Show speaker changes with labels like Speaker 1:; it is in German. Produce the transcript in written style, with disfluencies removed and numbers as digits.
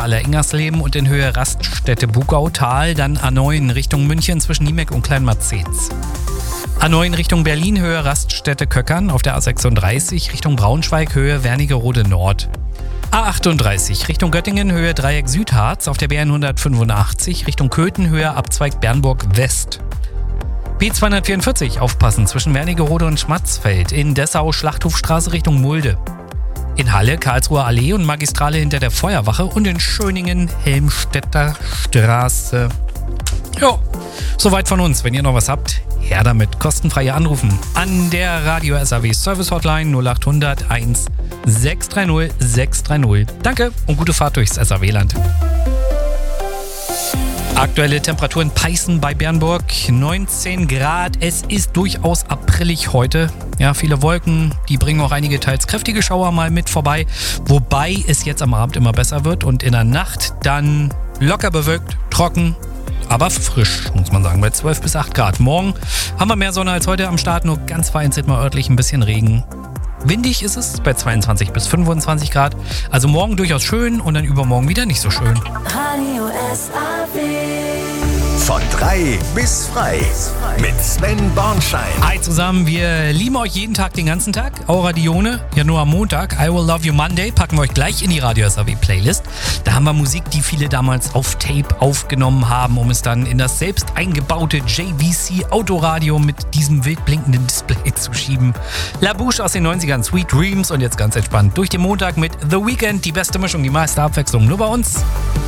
Speaker 1: Halle Engersleben und in Höhe Raststätte Bugautal. Dann A9 Richtung München zwischen Niemek und Kleinmarzens. A9 Richtung Berlin, Höhe Raststätte Köckern auf der A36, Richtung Braunschweig, Höhe Wernigerode Nord. A38 Richtung Göttingen, Höhe Dreieck Südharz auf der B185, Richtung Köthen, Höhe Abzweig Bernburg West. B244 aufpassen zwischen Wernigerode und Schmatzfeld, in Dessau Schlachthofstraße Richtung Mulde. In Halle Karlsruher Allee und Magistrale hinter der Feuerwache und in Schöningen Helmstedter Straße. Jo, soweit von uns. Wenn ihr noch was habt, her damit. Kostenfreie Anrufen an der Radio SAW Service Hotline 0800 1 630 630. Danke und gute Fahrt durchs SAW-Land. Aktuelle Temperaturen Peißen bei Bernburg, 19 Grad. Es ist durchaus aprillig heute. Ja, viele Wolken, die bringen auch einige teils kräftige Schauer mal mit vorbei. Wobei es jetzt am Abend immer besser wird und in der Nacht dann locker bewölkt, trocken, aber frisch, muss man sagen, bei 12 bis 8 Grad. Morgen haben wir mehr Sonne als heute am Start, nur ganz vereinzelt mal örtlich ein bisschen Regen. Windig ist es bei 22 bis 25 Grad. Also morgen durchaus schön und dann übermorgen wieder nicht so schön.
Speaker 2: Radio SAW.
Speaker 3: Von 3 bis frei mit Sven Bornschein.
Speaker 1: Hi zusammen, wir lieben euch jeden Tag, den ganzen Tag. Aura Dione, ja nur am Montag. I Will Love You Monday packen wir euch gleich in die Radio SAW Playlist. Da haben wir Musik, die viele damals auf Tape aufgenommen haben, um es dann in das selbst eingebaute JVC Autoradio mit diesem wild blinkenden Display zu schieben. La Bouche aus den 90ern, Sweet Dreams und jetzt ganz entspannt durch den Montag mit The Weeknd. Die beste Mischung, die meiste Abwechslung nur bei uns.